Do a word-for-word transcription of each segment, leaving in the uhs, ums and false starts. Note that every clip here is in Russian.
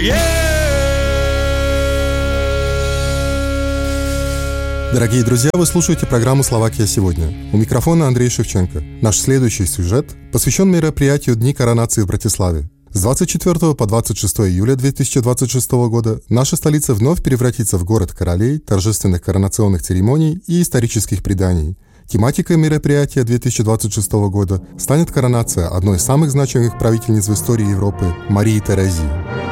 Дорогие друзья, вы слушаете программу «Словакия сегодня». У микрофона Андрей Шевченко. Наш следующий сюжет посвящен мероприятию Дни коронации в Братиславе. С двадцать четвёртого по двадцать шестое июля две тысячи двадцать шестого года наша столица вновь превратится в город королей, торжественных коронационных церемоний и исторических преданий. Тематикой мероприятия две тысячи двадцать шестого года станет коронация одной из самых значимых правительниц в истории Европы – Марии Терезии.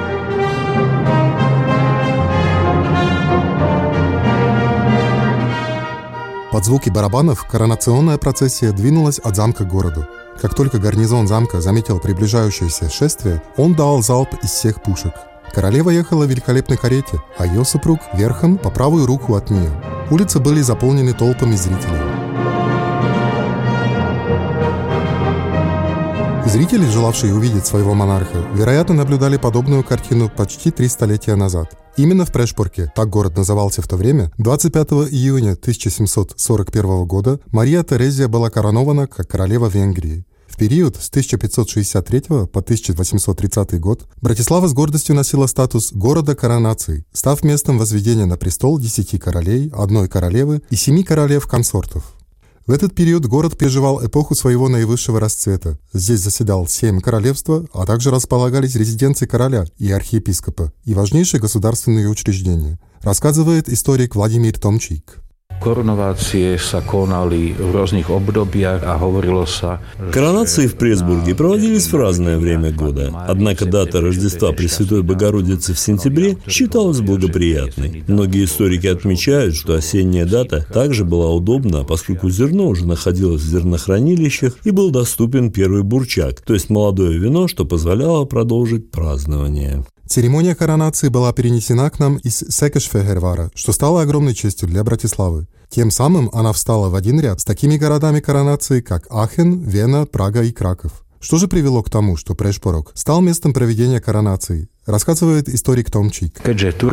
Под звуки барабанов коронационная процессия двинулась от замка к городу. Как только гарнизон замка заметил приближающееся шествие, он дал залп из всех пушек. Королева ехала в великолепной карете, а ее супруг верхом по правую руку от нее. Улицы были заполнены толпами зрителей. Зрители, желавшие увидеть своего монарха, вероятно, наблюдали подобную картину почти три столетия назад. Именно в Прешпорке, так город назывался в то время, двадцать пятого июня тысяча семьсот сорок первого года Мария Терезия была коронована как королева Венгрии. В период с тысяча пятьсот шестьдесят третьего по тысяча восемьсот тридцатый год Братислава с гордостью носила статус города коронаций, став местом возведения на престол десяти королей, одной королевы и семи королев-консортов. В этот период город переживал эпоху своего наивысшего расцвета. Здесь заседал семь королевства, а также располагались резиденции короля и архиепископа и важнейшие государственные учреждения, рассказывает историк Владимир Томчик. Коронации в Пресбурге проводились в разное время года. Однако дата Рождества Пресвятой Богородицы в сентябре считалась благоприятной. Многие историки отмечают, что осенняя дата также была удобна, поскольку зерно уже находилось в зернохранилищах и был доступен первый бурчак, то есть молодое вино, что позволяло продолжить празднование. Церемония коронации была перенесена к нам из Секешфехервара, что стало огромной честью для Братиславы. Тем самым она встала в один ряд с такими городами коронации, как Ахен, Вена, Прага и Краков. Что же привело к тому, что Прешпорок стал местом проведения коронации, рассказывает историк Томчик.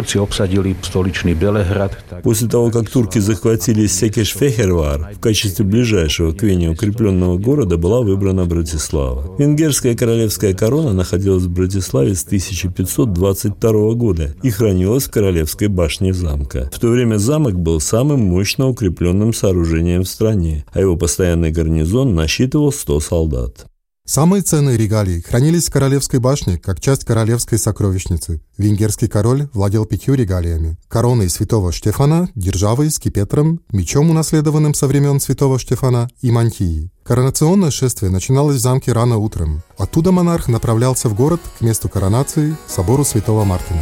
После того, как турки захватили Секеш-Фехервар, в качестве ближайшего к Вене укрепленного города была выбрана Братислава. Венгерская королевская корона находилась в Братиславе с тысяча пятьсот двадцать второго года и хранилась в королевской башне замка. В то время замок был самым мощно укрепленным сооружением в стране, а его постоянный гарнизон насчитывал сто солдат. Самые ценные регалии хранились в Королевской башне, как часть королевской сокровищницы. Венгерский король владел пятью регалиями: короной святого Штефана, державой, скипетром, мечом, унаследованным со времен святого Штефана, и мантией. Коронационное шествие начиналось в замке рано утром. Оттуда монарх направлялся в город к месту коронации, собору святого Мартина.